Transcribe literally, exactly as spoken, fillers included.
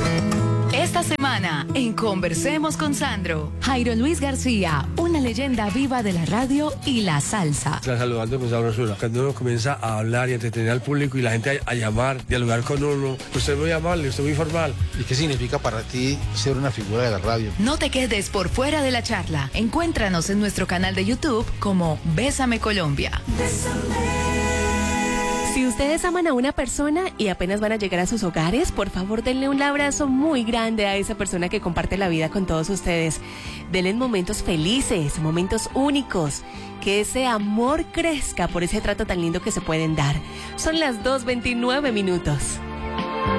Esta semana, en Conversemos con Sandro, Jairo Luis García, una leyenda viva de la radio y la salsa. Está saludando con sabrosura. Cuando uno comienza a hablar y a entretener al público y la gente a, a llamar, dialogar con uno, usted es muy amable, usted es muy formal. ¿Y qué significa para ti ser una figura de la radio? No te quedes por fuera de la charla. Encuéntranos en nuestro canal de YouTube como Bésame Colombia. Bésame. Si ustedes aman a una persona y apenas van a llegar a sus hogares, por favor denle un abrazo muy grande a esa persona que comparte la vida con todos ustedes. Denle momentos felices, momentos únicos, que ese amor crezca por ese trato tan lindo que se pueden dar. Son las dos veintinueve minutos.